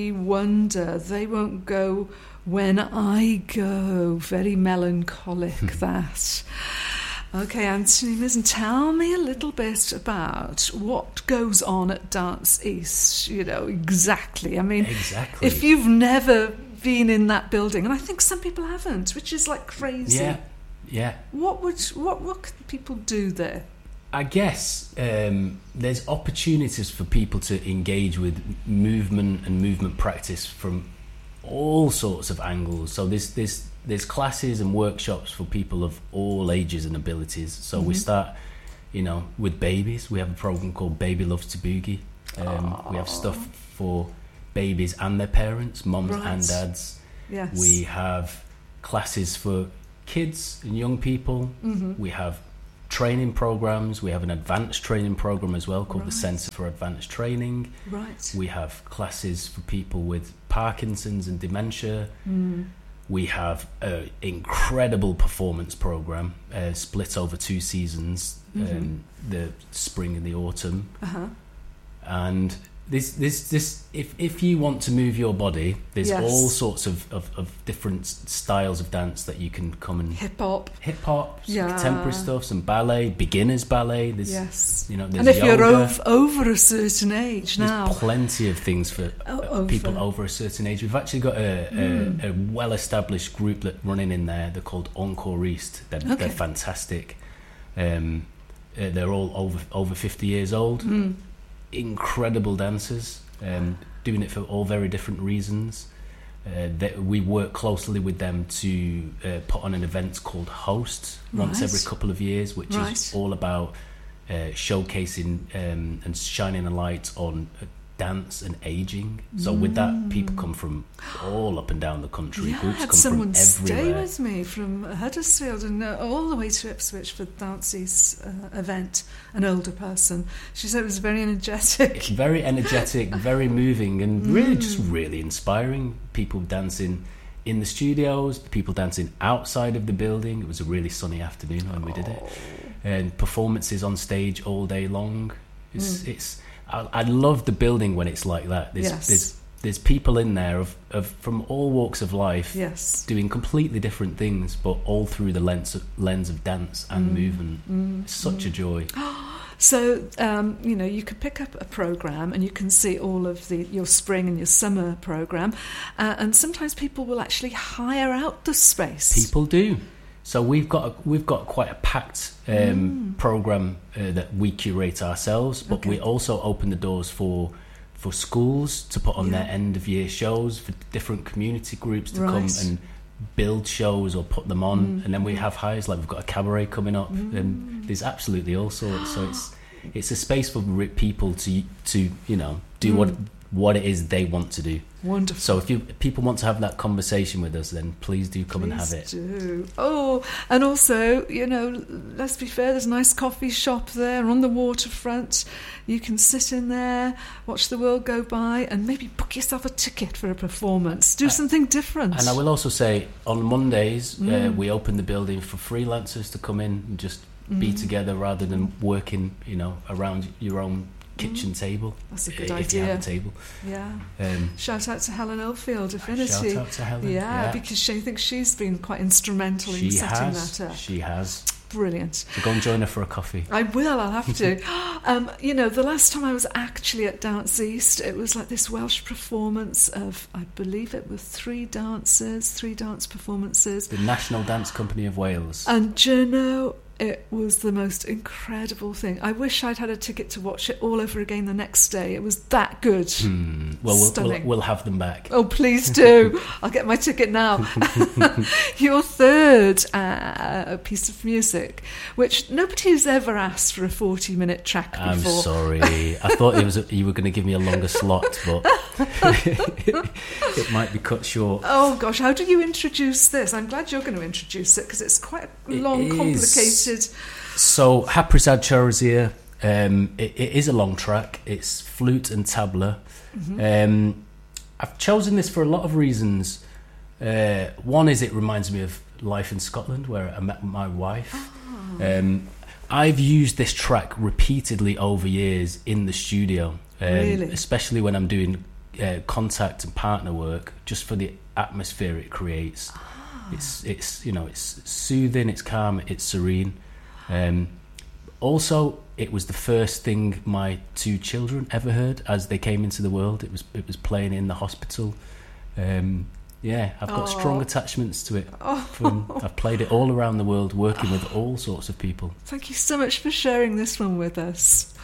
wonder they won't go when I go. Very melancholic, that. Okay, Anthony Mizzen, tell me a little bit about what goes on at Dance East, exactly. I mean, exactly. If you've never been in that building, and I think some people haven't, which is like crazy. Yeah. What could people do there? I guess there's opportunities for people to engage with movement and movement practice from all sorts of angles. So there's classes and workshops for people of all ages and abilities. So we start, with babies. We have a program called Baby Loves to Boogie. We have stuff for babies and their parents, mums and dads. Yes. We have classes for kids and young people. We have training programs. We have an advanced training program as well called the Centre for Advanced Training. Right. We have classes for people with Parkinson's and dementia. We have an incredible performance program split over 2 seasons, the spring and the autumn. And this if you want to move your body, there's all sorts of different styles of dance that you can come and hip hop, contemporary stuff, some ballet, beginners ballet. There's there's and if yoga. you're over a certain age now, there's plenty of things for people over a certain age. We've actually got a well-established group that running in there. They're called Encore East. They're fantastic. They're all over 50 years old. Incredible dancers, doing it for all very different reasons. We work closely with them to put on an event called Host once every couple of years, which is all about showcasing and shining a light on dance and aging. So with that, people come from all up and down the country. Groups I had come someone from everywhere. stay with me from Huddersfield and all the way to Ipswich for the Dance East event, an older person. She said it was very energetic. Very energetic, very moving, and really inspiring. People dancing in the studios, people dancing outside of the building. It was a really sunny afternoon when we did it. And performances on stage all day long. I love the building when it's like that. There's people in there of from all walks of life, doing completely different things, but all through the lens of dance and movement. It's such a joy. So, you could pick up a program and you can see all of your spring and your summer program, and sometimes people will actually hire out the space. People do. So we've got quite a packed program that we curate ourselves, but we also open the doors for schools to put on their end of year shows, for different community groups to come and build shows or put them on, and then we have hires, like we've got a cabaret coming up, and there's absolutely all sorts. So it's a space for people to do what it is they want to do. Wonderful. So if people want to have that conversation with us, then please do come and have it. Do. Oh, and also, let's be fair, there's a nice coffee shop there on the waterfront. You can sit in there, watch the world go by, and maybe book yourself a ticket for a performance. Do something different. And I will also say, on Mondays, we open the building for freelancers to come in and just be together rather than working, around your own kitchen table. That's a good if idea. You have a table. Yeah. Shout out to Helen Oldfield, Affinity. Shout out to Helen. Yeah, because I think she's been quite instrumental in setting that up. She has. Brilliant. So go and join her for a coffee. I will, I'll have to. The last time I was actually at Dance East, it was like this Welsh performance of, I believe it was 3 dance performances. The National Dance Company of Wales. And it was the most incredible thing. I wish I'd had a ticket to watch it all over again the next day. It was that good. Well, we'll have them back. Oh, please do. I'll get my ticket now. Your third piece of music, which nobody's ever asked for a 40-minute track before. I'm sorry. I thought you were going to give me a longer slot, but it might be cut short. Oh, gosh. How do you introduce this? I'm glad you're going to introduce it, because it's quite a long, complicated... So, Haprisad Chorazir, it is a long track. It's flute and tabla. I've chosen this for a lot of reasons. One is it reminds me of life in Scotland, where I met my wife. I've used this track repeatedly over years in the studio, really? Especially when I'm doing contact and partner work just for the atmosphere it creates. It's you know, it's soothing, it's calm, it's serene. Also, it was the first thing my 2 children ever heard as they came into the world. It was playing in the hospital. I've got strong attachments to it. I've played it all around the world, working with all sorts of people. Thank you so much for sharing this one with us.